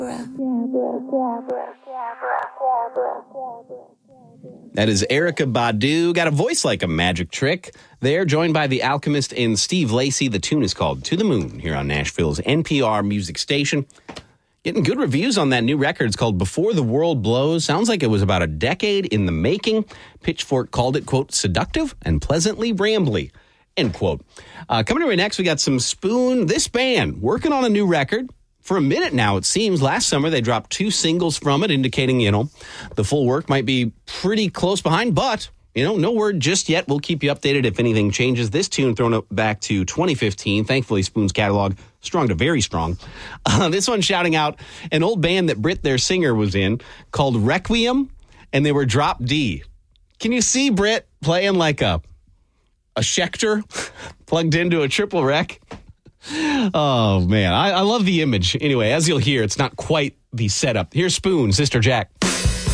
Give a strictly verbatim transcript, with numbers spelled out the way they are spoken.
That is Erykah Badu. Got a voice like a magic trick. They're joined by The Alchemist and Steve Lacy. The tune is called To the Moon here on Nashville's N P R music station. Getting good reviews on that new record. It's called Before the World Blows. Sounds like it was about a decade in the making. Pitchfork called it, quote, seductive and pleasantly rambly, end quote. Uh, coming to next, we got some Spoon. This band working on a new record. For a minute now, it seems. Last summer, they dropped two singles from it, indicating, you know, the full work might be pretty close behind. But, you know, no word just yet. We'll keep you updated if anything changes. This tune thrown up back to twenty fifteen. Thankfully, Spoon's catalog, strong to very strong. Uh, this one shouting out an old band that Britt, their singer, was in called Requiem, and they were Drop D. Can you see Britt playing like a, a Schecter plugged into a triple rec? Oh, man, I, I love the image. Anyway, as you'll hear, it's not quite the setup. Here's Spoon, Sister Jack.